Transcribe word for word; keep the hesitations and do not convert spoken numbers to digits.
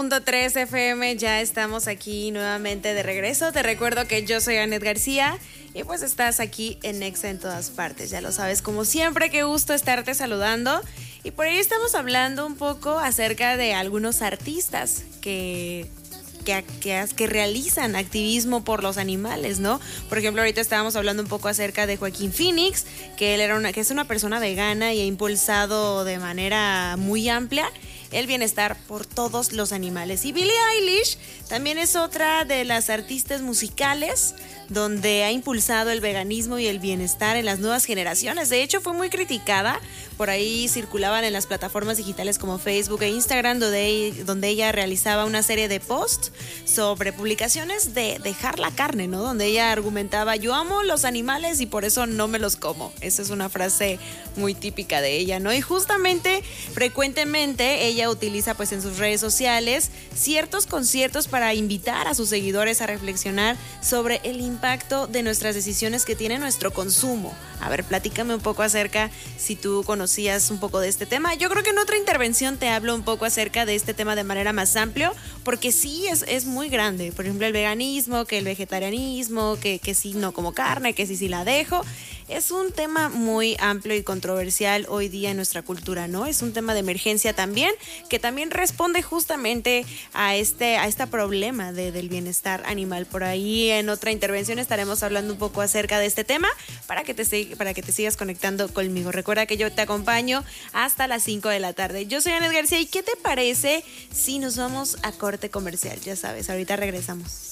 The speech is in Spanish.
Punto tres F M, ya estamos aquí nuevamente de regreso. Te recuerdo que yo soy Anet García y pues estás aquí en Exa en todas partes. Ya lo sabes, como siempre, qué gusto estarte saludando. Y por ahí estamos hablando un poco acerca de algunos artistas que... Que, que, que realizan activismo por los animales, ¿no? Por ejemplo, ahorita estábamos hablando un poco acerca de Joaquín Phoenix, que él era una, que es una persona vegana y ha impulsado de manera muy amplia el bienestar por todos los animales. Y Billie Eilish también es otra de las artistas musicales donde ha impulsado el veganismo y el bienestar en las nuevas generaciones. De hecho, fue muy criticada. Por ahí circulaban en las plataformas digitales como Facebook e Instagram, donde, donde ella realizaba una serie de posts sobre publicaciones de dejar la carne, ¿no? Donde ella argumentaba, yo amo los animales y por eso no me los como. Esa es una frase muy típica de ella, ¿no? Y justamente, frecuentemente, ella utiliza pues en sus redes sociales ciertos conciertos para invitar a sus seguidores a reflexionar sobre el impacto de nuestras decisiones que tiene nuestro consumo. A ver, platícame un poco acerca si tú conocías un poco de este tema. Yo creo que en otra intervención te hablo un poco acerca de este tema de manera más amplio, porque sí es, es muy grande. Por ejemplo, el veganismo, que el vegetarianismo, que, que sí no como carne, que sí sí la dejo. Es un tema muy amplio y controversial hoy día en nuestra cultura, ¿no? Es un tema de emergencia también, que también responde justamente a este, a este problema de, del bienestar animal. Por ahí en otra intervención estaremos hablando un poco acerca de este tema para que te, para que te sigas conectando conmigo. Recuerda que yo te acompaño hasta las cinco de la tarde. Yo soy Anet García y ¿qué te parece si nos vamos a corte comercial? Ya sabes, ahorita regresamos.